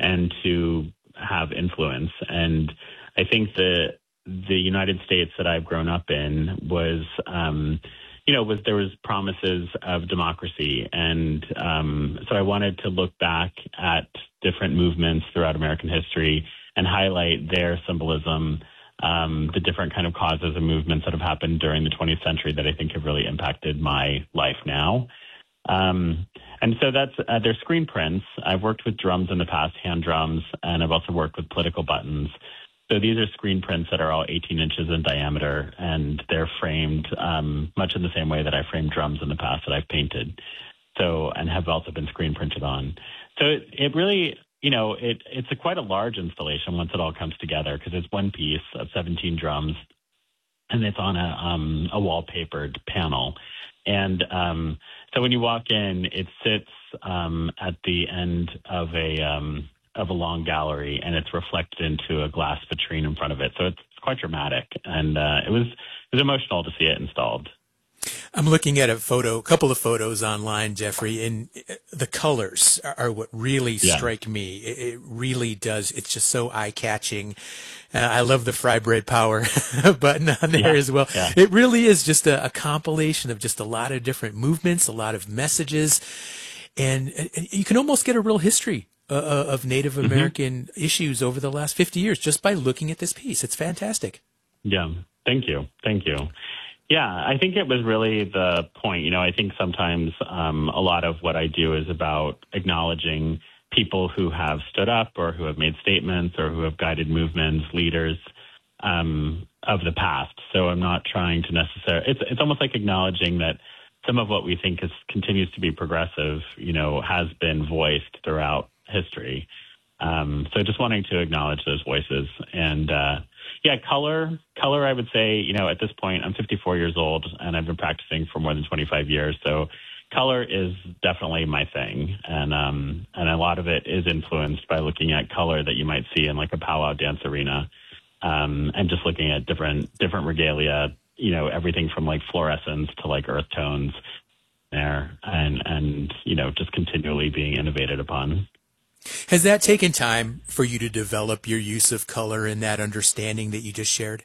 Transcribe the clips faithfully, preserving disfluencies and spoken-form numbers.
and to have influence. And I think the the United States that I've grown up in was, um, you know, was there was promises of democracy. And um, so I wanted to look back at different movements throughout American history and highlight their symbolism, um, the different kind of causes and movements that have happened during the twentieth century that I think have really impacted my life now. Um, and so that's, uh, they're screen prints. I've worked with drums in the past, hand drums, and I've also worked with political buttons. So these are screen prints that are all eighteen inches in diameter, and they're framed um, much in the same way that I framed drums in the past that I've painted. So, and have also been screen printed on. So it, it really, you know, it, it's a quite a large installation once it all comes together, because it's one piece of seventeen drums, and it's on a, um, a wallpapered panel. And um, so when you walk in, it sits um, at the end of a um, of a long gallery, and it's reflected into a glass vitrine in front of it. So it's quite dramatic, and uh, it was it was emotional to see it installed. I'm looking at a photo, a couple of photos online, Jeffrey, and the colors are what really Yeah. strike me. It really does. It's just so eye-catching. Uh, I love the Fry Bread Power button on there Yeah. as well. Yeah. It really is just a, a compilation of just a lot of different movements, a lot of messages, and, and you can almost get a real history uh, of Native American mm-hmm. issues over the last fifty years just by looking at this piece. It's fantastic. Yeah. Thank you. Thank you. Yeah, I think it was really the point. You know, I think sometimes um, a lot of what I do is about acknowledging people who have stood up or who have made statements or who have guided movements, leaders um, of the past. So I'm not trying to necessarily, it's, it's almost like acknowledging that some of what we think is continues to be progressive, you know, has been voiced throughout history. Um, so just wanting to acknowledge those voices. And uh, yeah, color, color, I would say, you know, at this point, I'm fifty-four years old and I've been practicing for more than twenty-five years. So color is definitely my thing. And, um, and a lot of it is influenced by looking at color that you might see in like a powwow dance arena. Um, and just looking at different, different regalia, you know, everything from like fluorescence to like earth tones there, and, and, you know, just continually being innovated upon. Has that taken time for you to develop your use of color and that understanding that you just shared?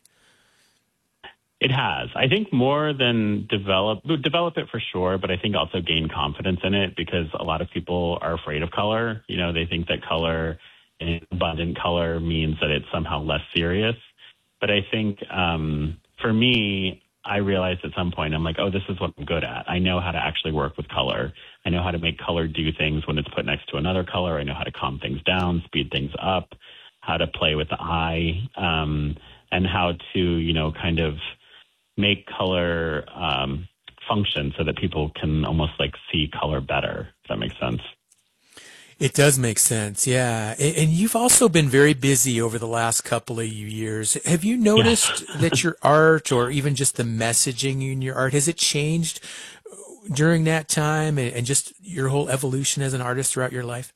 It has. I think more than develop, develop it for sure, but I think also gain confidence in it, because a lot of people are afraid of color. You know, they think that color, abundant color, means that it's somehow less serious. But I think um, for me, I realized at some point, I'm like, oh, this is what I'm good at. I know how to actually work with color. I know how to make color do things when it's put next to another color. I know how to calm things down, speed things up, how to play with the eye, um, and how to, you know, kind of make color um, function so that people can almost like see color better, if that makes sense. It does make sense, yeah. And you've also been very busy over the last couple of years. Have you noticed yeah. that your art, or even just the messaging in your art, has it changed during that time, and just your whole evolution as an artist throughout your life?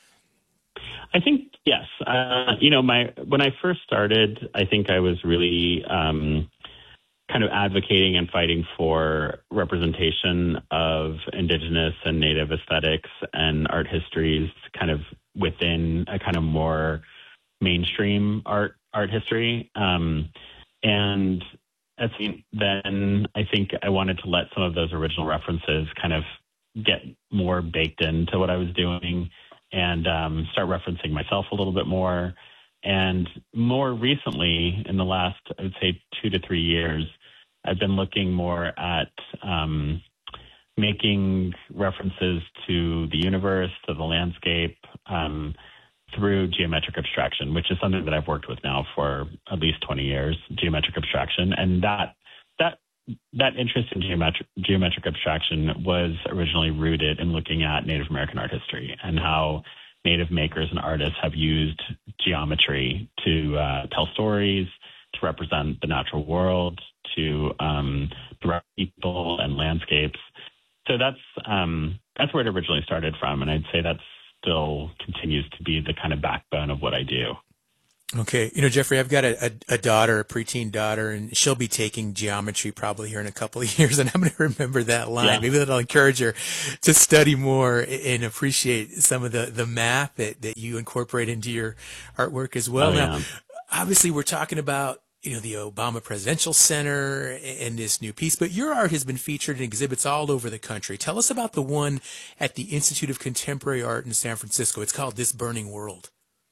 I think, yes. Uh, you know, my when I first started, I think I was really um, kind of advocating and fighting for representation of Indigenous and Native aesthetics and art histories kind of within a kind of more mainstream art art history. Um, and at the, then I think I wanted to let some of those original references kind of get more baked into what I was doing, and um, start referencing myself a little bit more. And more recently, in the last, I would say, two to three years, I've been looking more at um, making references to the universe, to the landscape, um, through geometric abstraction, which is something that I've worked with now for at least twenty years, geometric abstraction. And that that that interest in geometric geometric abstraction was originally rooted in looking at Native American art history and how Native makers and artists have used geometry to uh, tell stories, to represent the natural world, to um, direct people and landscapes. So that's um, that's where it originally started from, and I'd say that still continues to be the kind of backbone of what I do. Okay. You know, Jeffrey, I've got a, a, a daughter, a preteen daughter, and she'll be taking geometry probably here in a couple of years, and I'm going to remember that line. Yeah. Maybe that'll encourage her to study more and appreciate some of the, the math that, that you incorporate into your artwork as well. Oh, Now, yeah. obviously, we're talking about, you know, the Obama Presidential Center and this new piece, but your art has been featured in exhibits all over the country. Tell us about the one at the Institute of Contemporary Art in San Francisco. It's called This Burning World.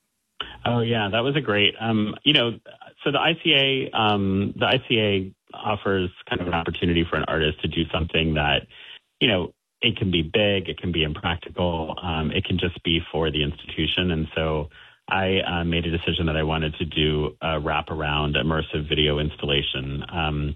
Oh yeah, that was a great. Um, you know, so the I C A, um, the I C A offers kind of an opportunity for an artist to do something that, you know, it can be big, it can be impractical, um, it can just be for the institution. And so I uh, made a decision that I wanted to do a wraparound immersive video installation. Um,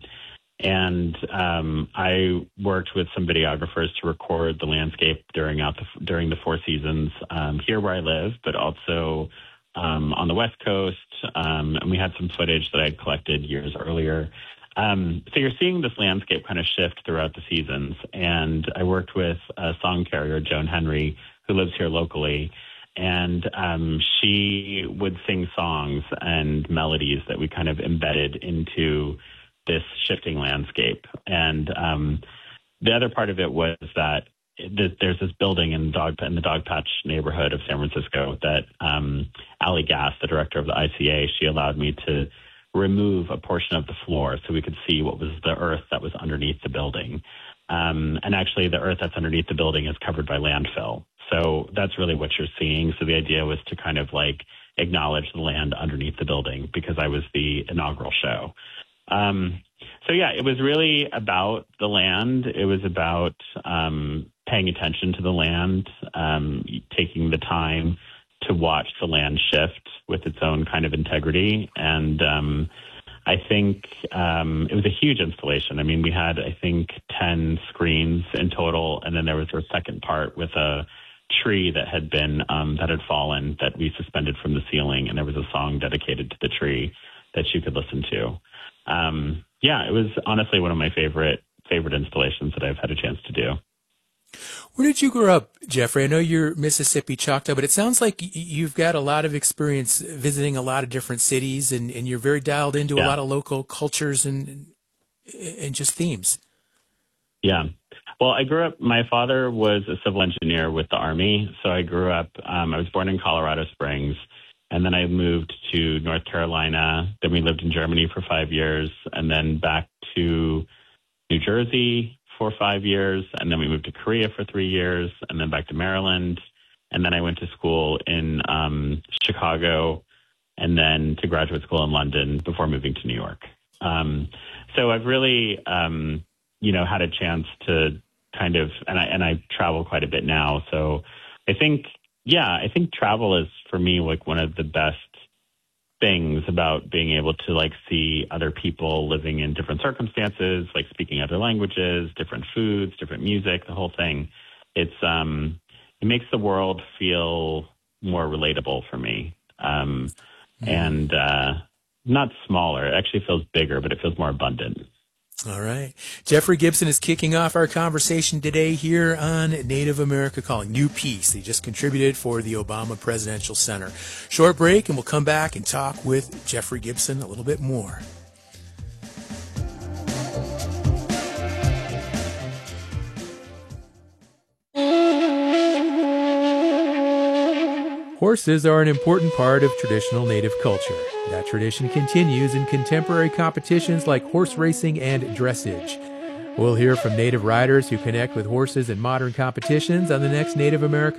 and um, I worked with some videographers to record the landscape during out the, during the four seasons um, here where I live, but also Um, on the West Coast, um, and we had some footage that I'd collected years earlier. Um, so you're seeing this landscape kind of shift throughout the seasons. And I worked with a song carrier, Joan Henry, who lives here locally, and um, she would sing songs and melodies that we kind of embedded into this shifting landscape. And um, the other part of it was that there's this building in, dog, in the Dogpatch neighborhood of San Francisco that um, Allie Gass, the director of the I C A, she allowed me to remove a portion of the floor so we could see what was the earth that was underneath the building. Um, and actually, the earth that's underneath the building is covered by landfill. So that's really what you're seeing. So the idea was to kind of like acknowledge the land underneath the building because I was the inaugural show. Um, so yeah, it was really about the land. It was about um, paying attention to the land, um, taking the time to watch the land shift with its own kind of integrity. And um, I think um, it was a huge installation. I mean, we had, I think, ten screens in total. And then there was a second part with a tree that had been, um, that had fallen that we suspended from the ceiling. And there was a song dedicated to the tree that you could listen to. Um, yeah, it was honestly one of my favorite favorite installations that I've had a chance to do. Where did you grow up, Jeffrey? I know you're Mississippi Choctaw, but it sounds like you've got a lot of experience visiting a lot of different cities, and, and you're very dialed into Yeah. a lot of local cultures and and just themes. Yeah. Well, I grew up, my father was a civil engineer with the Army. So I grew up, um, I was born in Colorado Springs. And then I moved to North Carolina. Then we lived in Germany for five years, and then back to New Jersey for five years. And then we moved to Korea for three years, and then back to Maryland. And then I went to school in um, Chicago, and then to graduate school in London before moving to New York. Um, so I've really, um, you know, had a chance to kind of, and I and I travel quite a bit now. So I think. Yeah, I think travel is for me like one of the best things about being able to like see other people living in different circumstances, like speaking other languages, different foods, different music, the whole thing. It's um, it makes the world feel more relatable for me, um, mm. and uh, not smaller. It actually feels bigger, but it feels more abundant. All right. Jeffrey Gibson is kicking off our conversation today here on Native America Calling. New piece he just contributed for the Obama Presidential Center. Short break, and we'll come back and talk with Jeffrey Gibson a little bit more. Horses are an important part of traditional Native culture. That tradition continues in contemporary competitions like horse racing and dressage. We'll hear from Native riders who connect with horses in modern competitions on the next Native America